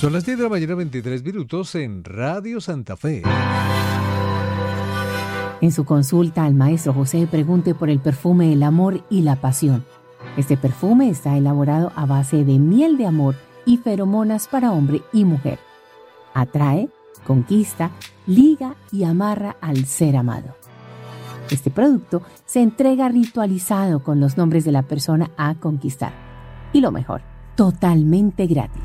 Son las 10 de la mañana, 23 minutos en Radio Santa Fe. En su consulta al maestro José pregunte por el perfume El Amor y la Pasión. Este perfume está elaborado a base de miel de amor y feromonas para hombre y mujer. Atrae, conquista, liga y amarra al ser amado. Este producto se entrega ritualizado con los nombres de la persona a conquistar. Y lo mejor, totalmente gratis.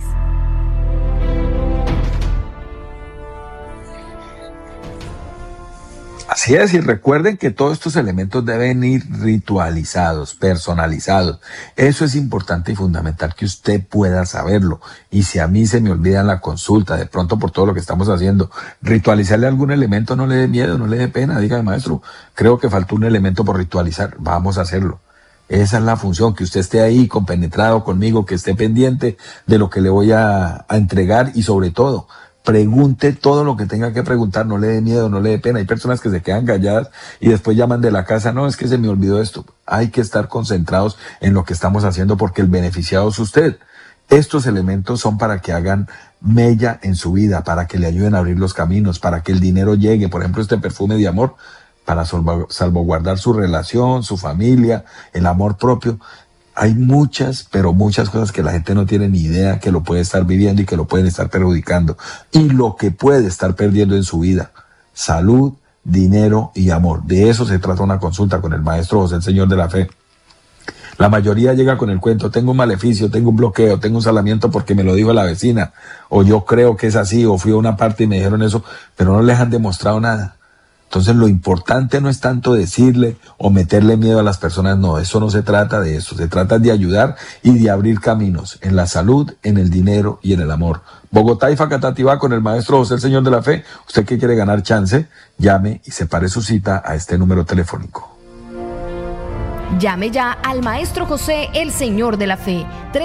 Así es, y recuerden que todos estos elementos deben ir ritualizados, personalizados. Eso es importante y fundamental que usted pueda saberlo. Y si a mí se me olvida en la consulta, de pronto por todo lo que estamos haciendo, ritualizarle algún elemento, no le dé miedo, no le dé pena, dígame, maestro, creo que faltó un elemento por ritualizar, vamos a hacerlo. Esa es la función, que usted esté ahí compenetrado conmigo, que esté pendiente de lo que le voy a entregar y sobre todo, pregunte todo lo que tenga que preguntar, no le dé miedo, no le dé pena. Hay personas que se quedan calladas y después llaman de la casa, no, es que se me olvidó esto. Hay que estar concentrados en lo que estamos haciendo porque el beneficiado es usted. Estos elementos son para que hagan mella en su vida, para que le ayuden a abrir los caminos, para que el dinero llegue. Por ejemplo, este perfume de amor, para salvaguardar su relación, su familia, el amor propio. Hay muchas, pero muchas cosas que la gente no tiene ni idea que lo puede estar viviendo y que lo pueden estar perjudicando. Y lo que puede estar perdiendo en su vida: salud, dinero y amor. De eso se trata una consulta con el maestro José, el Señor de la Fe. La mayoría llega con el cuento: tengo un maleficio, tengo un bloqueo, tengo un salamiento porque me lo dijo la vecina, o yo creo que es así, o fui a una parte y me dijeron eso, pero no les han demostrado nada. Entonces lo importante no es tanto decirle o meterle miedo a las personas, no, eso no se trata de eso, se trata de ayudar y de abrir caminos en la salud, en el dinero y en el amor. Bogotá y Facatativá con el maestro José, el Señor de la Fe. Usted que quiere ganar chance, llame y separe su cita a este número telefónico. Llame ya al Maestro José, el Señor de la Fe,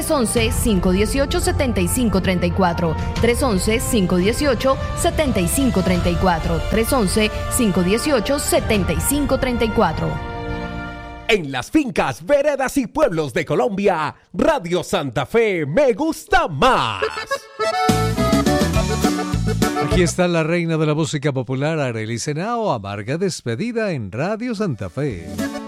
311-518-7534, 311-518-7534, 311-518-7534. En las fincas, veredas y pueblos de Colombia, Radio Santa Fe me gusta más. Aquí está la reina de la música popular, Arely Senao, amarga despedida en Radio Santa Fe.